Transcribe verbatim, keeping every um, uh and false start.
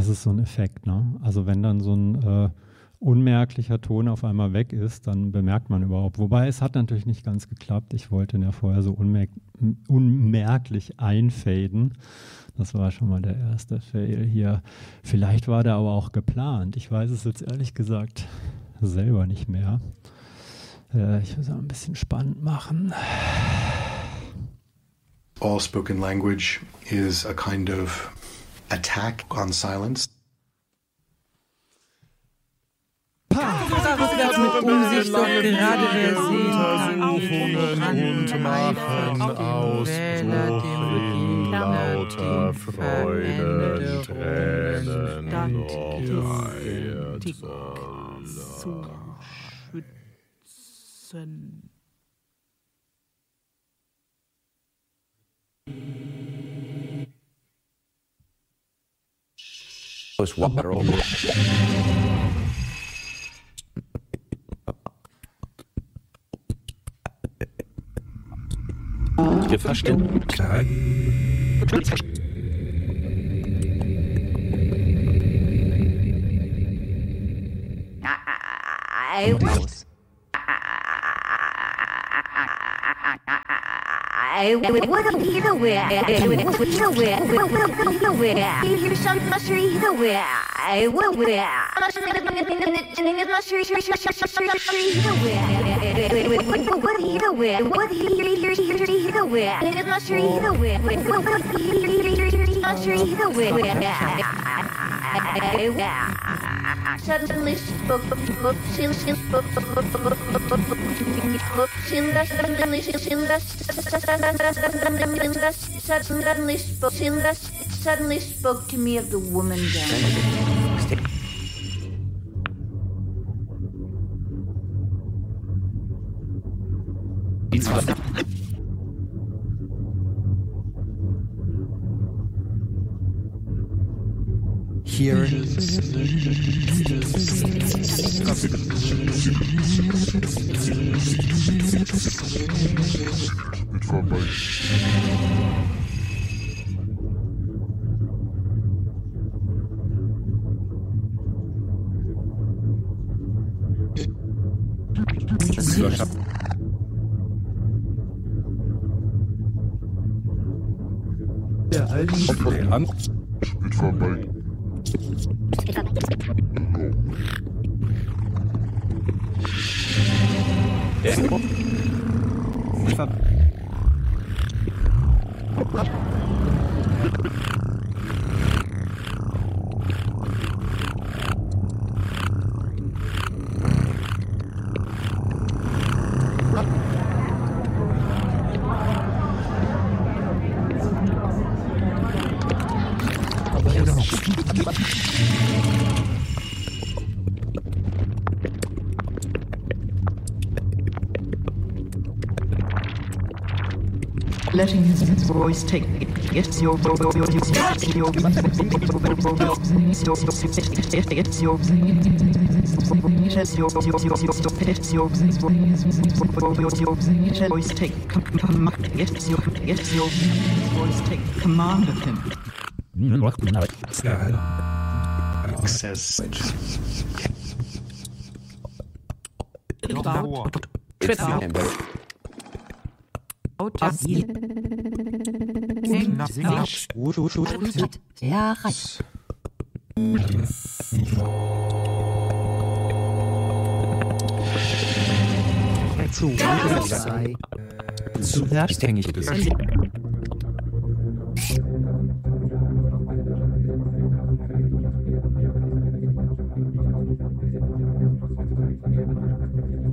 ist so ein Effekt, ne? Also wenn dann so ein äh, unmerklicher Ton auf einmal weg ist, dann bemerkt man überhaupt. Wobei es hat natürlich nicht ganz geklappt. Ich wollte ihn ja vorher so unmerk unmerklich einfaden. Das war schon mal der erste Fail hier. Vielleicht war der aber auch geplant. Ich weiß es jetzt ehrlich gesagt selber nicht mehr. Äh, ich will es auch ein bisschen spannend machen. All spoken language is a kind of attack on silence. Mit Umsicht doch gerade wer sehen kann, und machen Ausbruch in lauter Freuden, Tränen und zu schützen. Wir verstehen. Klar. I was. I would be the way. I would be the way. I would be the way. Here's some mystery the way. I will wear. What he the way? What he hears he the way? It must read the way. What he hears must read the way. Suddenly spoke spoke still still spoke suddenly suddenly spoke suddenly spoke to me of the woman down. Here der alten Hand mit vorbei. Letting his voice take it's your it's your it's your voice take it's your it's your voice take command of him. Access. Ja, zu, zu, zu, zu,